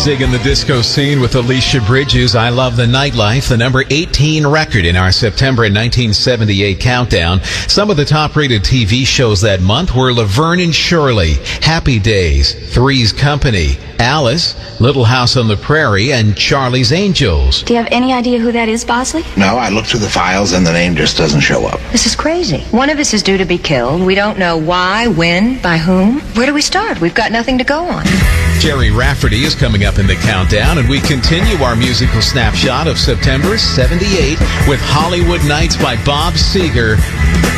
Zigging the disco scene with Alicia Bridges. I Love the Nightlife, the number 18 record in our September 1978 countdown. Some of the top-rated TV shows that month were Laverne and Shirley, Happy Days, Three's Company, Alice, Little House on the Prairie, and Charlie's Angels. Do you have any idea who that is, Bosley? No, I looked through the files and the name just doesn't show up. This is crazy. One of us is due to be killed. We don't know why, when, by whom. Where do we start? We've got nothing to go on. Gerry Rafferty is coming up in the countdown, and we continue our musical snapshot of September 78 with Hollywood Nights by Bob Seger.